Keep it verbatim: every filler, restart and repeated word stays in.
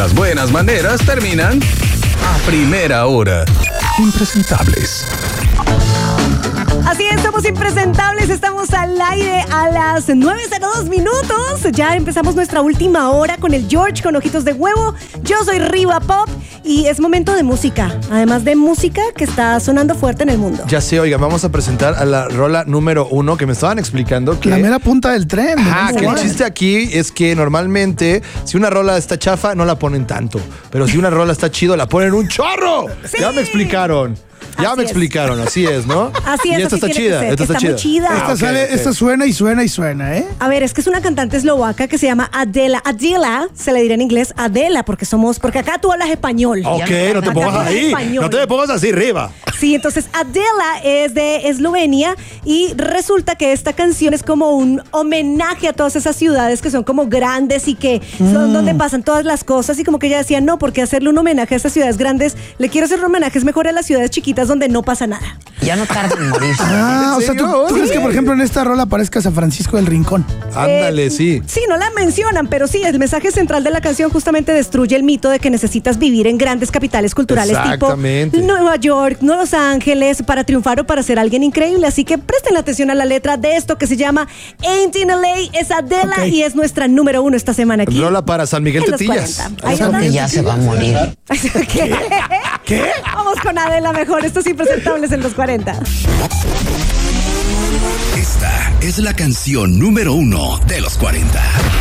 las buenas maneras terminan a primera hora. Impresentables. Así es, somos impresentables, estamos al aire a las nueve cero dos minutos. Ya empezamos nuestra última hora con el George con ojitos de huevo. Yo soy Riva Pop y es momento de música. Además de música que está sonando fuerte en el mundo. Ya sé, oiga, vamos a presentar a la rola número uno que me estaban explicando que... La mera punta del tren. Ah, que el Guay. chiste aquí es que normalmente si una rola está chafa no la ponen tanto, pero si una rola está chido la ponen un chorro. Sí. Ya me explicaron. Ya Así me es. explicaron, así es, ¿no? Así es, y esta así está tiene que chida, ser. esta está, Está muy chida. Ah, Esta, ok, sale, ok. esta suena y suena y suena, ¿eh? A ver, es que es una cantante eslovaca que se llama Adela. Adela, se le dirá en inglés Adela, porque somos, porque acá tú hablas español. Ok, no te Acá pongas tú hablas ahí, español. no te pongas así arriba. Sí, entonces Adela es de Eslovenia y resulta que esta canción es como un homenaje a todas esas ciudades que son como grandes y que son donde pasan todas las cosas y como que ella decía, no, porque hacerle un homenaje a esas ciudades grandes, le quiero hacer un homenaje, es mejor a las ciudades chiquitas donde no pasa nada. Ya no tarda en morir. Ah, ¿En o sea, ¿tú, serio? tú crees que, por ejemplo, en esta rola aparezca San Francisco del Rincón? Ándale, Eh, sí. Sí, no la mencionan, pero sí, el mensaje central de la canción justamente destruye el mito de que necesitas vivir en grandes capitales culturales Exactamente. tipo Nueva York, no Los Ángeles, para triunfar o para ser alguien increíble. Así que presten atención a la letra de esto que se llama Ain't in L A, es Adela Ok. y es nuestra número uno esta semana aquí. Rola para San Miguel en los Tetillas. cuarenta. Ahí Ahí Creo está. que ya se va a morir. ¿Qué? ¿Qué? Vamos con Adela mejor, estos impresentables en los cuarenta. Esta es la canción número uno de los cuarenta.